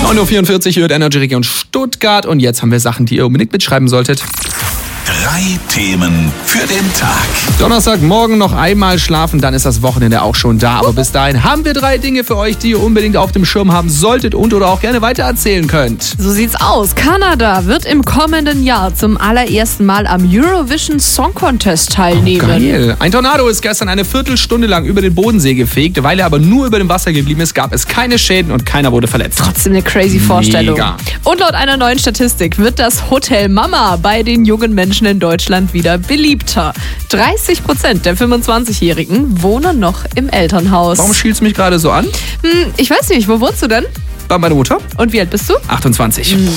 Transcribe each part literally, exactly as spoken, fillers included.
neun Uhr vierundvierzig hört Energy Region Stuttgart und jetzt haben wir Sachen, die ihr unbedingt mitschreiben solltet. Drei Themen für den Tag. Donnerstagmorgen noch einmal schlafen, dann ist das Wochenende auch schon da. Aber bis dahin haben wir drei Dinge für euch, die ihr unbedingt auf dem Schirm haben solltet und oder auch gerne weitererzählen könnt. So sieht's aus. Kanada wird im kommenden Jahr zum allerersten Mal am Eurovision Song Contest teilnehmen. Oh, geil. Ein Tornado ist gestern eine Viertelstunde lang über den Bodensee gefegt. Weil er aber nur über dem Wasser geblieben ist, gab es keine Schäden und keiner wurde verletzt. Trotzdem eine crazy Vorstellung. Mega. Und laut einer neuen Statistik wird das Hotel Mama bei den jungen Menschen in Deutschland wieder beliebter. dreißig Prozent der fünfundzwanzigjährigen wohnen noch im Elternhaus. Warum schielst du mich gerade so an? Hm, ich weiß nicht, wo wohnst du denn? Bei meiner Mutter. Und wie alt bist du? achtundzwanzig. Hm.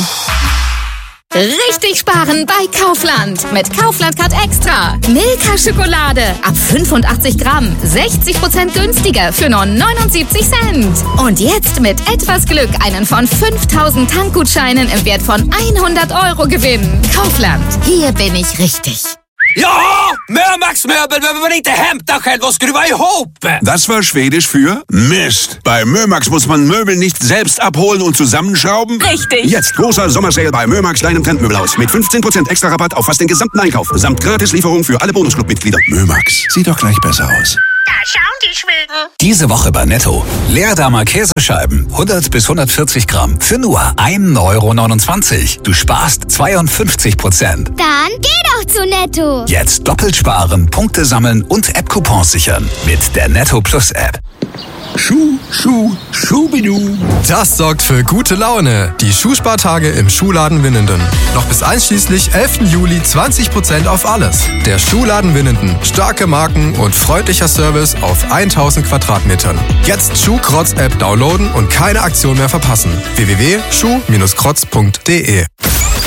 Richtig sparen bei Kaufland. Mit Kaufland Card Extra. Milka Schokolade ab fünfundachtzig Gramm. sechzig Prozent günstiger für nur neunundsiebzig Cent. Und jetzt mit etwas Glück einen von fünftausend Tankgutscheinen im Wert von hundert Euro gewinnen. Kaufland. Hier bin ich richtig. Ja, Mömax-möbel behöver man inte hämta själv och skruva ihop. Das war Schwedisch für Mist. Bei Mömax muss man Möbel nicht selbst abholen und zusammenschrauben. Richtig. Jetzt großer Sommersale bei Mömax, deinem Trendmöbelhaus. Mit fünfzehn Prozent extra Rabatt auf fast den gesamten Einkauf. Samt Gratislieferung für alle Bonusclub-Mitglieder. Mömax, sieht doch gleich besser aus. Da schauen die Schweden. Diese Woche bei Netto. Leerdammer Käsescheiben, hundert bis hundertvierzig Gramm, für nur ein Euro neunundzwanzig. Du sparst zweiundfünfzig Prozent. Dann geh doch zu Netto. Jetzt doppelt sparen, Punkte sammeln und App-Coupons sichern. Mit der Netto Plus App. Schuh, Schuh, Schubidu. Das sorgt für gute Laune. Die Schuhspartage im Schuhladen Winnenden. Noch bis einschließlich elften Juli zwanzig Prozent auf alles. Der Schuhladen Winnenden. Starke Marken und freundlicher Service auf tausend Quadratmetern. Jetzt Schuhkrotz-App downloaden und keine Aktion mehr verpassen. w w w punkt schuh Bindestrich krotz punkt de